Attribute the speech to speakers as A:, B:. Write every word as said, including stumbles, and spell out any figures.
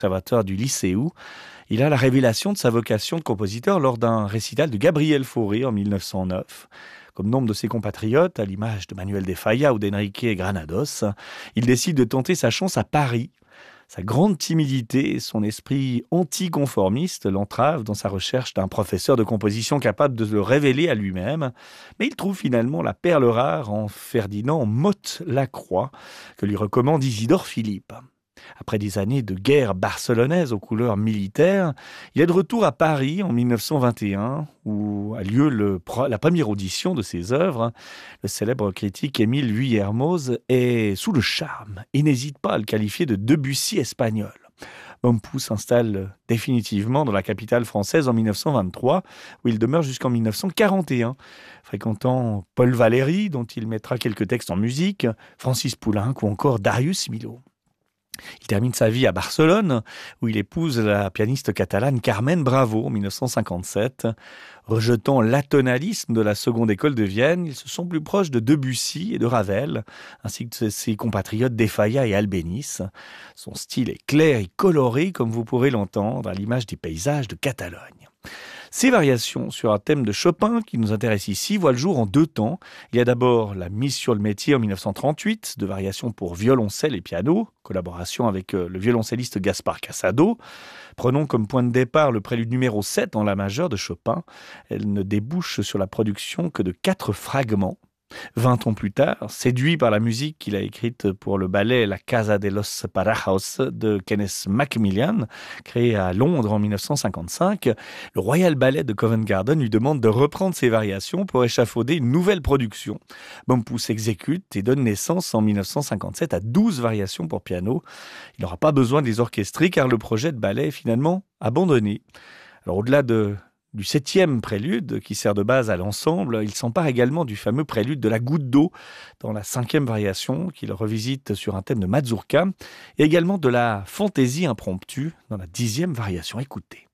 A: conservatoire du Lycéum, il a la révélation de sa vocation de compositeur lors d'un récital de Gabriel Fauré en mille neuf cent neuf. Comme nombre de ses compatriotes, à l'image de Manuel de Falla ou d'Enrique Granados, il décide de tenter sa chance à Paris. Sa grande timidité et son esprit anticonformiste l'entravent dans sa recherche d'un professeur de composition capable de le révéler à lui-même. Mais il trouve finalement la perle rare en Ferdinand Motte-Lacroix, que lui recommande Isidore Philippe. Après des années de guerre barcelonaise aux couleurs militaires, il est de retour à Paris en mille neuf cent vingt et un, où a lieu le, la première audition de ses œuvres. Le célèbre critique Émile Vuillermoz est sous le charme et n'hésite pas à le qualifier de Debussy espagnol. Mompou s'installe définitivement dans la capitale française en mille neuf cent vingt-trois, où il demeure jusqu'en mille neuf cent quarante et un, fréquentant Paul Valéry, dont il mettra quelques textes en musique, Francis Poulenc ou encore Darius Milhaud. Il termine sa vie à Barcelone, où il épouse la pianiste catalane Carmen Bravo en mille neuf cent cinquante-sept. Rejetant l'atonalisme de la seconde école de Vienne, ils se sont plus proches de Debussy et de Ravel, ainsi que de ses compatriotes de Falla et Albéniz. Son style est clair et coloré, comme vous pourrez l'entendre, à l'image des paysages de Catalogne. Ces variations sur un thème de Chopin qui nous intéresse ici voient le jour en deux temps. Il y a d'abord la mise sur le métier en mille neuf cent trente-huit de variations pour violoncelle et piano, collaboration avec le violoncelliste Gaspard Casado. Prenons comme point de départ le prélude numéro sept en la majeure de Chopin. Elle ne débouche sur la production que de quatre fragments. Vingt ans plus tard, séduit par la musique qu'il a écrite pour le ballet La Casa de los Parajos de Kenneth Macmillan, créé à Londres en mille neuf cent cinquante-cinq, le Royal Ballet de Covent Garden lui demande de reprendre ses variations pour échafauder une nouvelle production. Mompou s'exécute et donne naissance en mille neuf cent cinquante-sept à douze variations pour piano. Il n'aura pas besoin de les orchestrer car le projet de ballet est finalement abandonné. Alors au-delà de du septième prélude, qui sert de base à l'ensemble, il s'empare également du fameux prélude de la goutte d'eau dans la cinquième variation, qu'il revisite sur un thème de mazurka, et également de la fantaisie impromptue dans la dixième variation. Écoutez.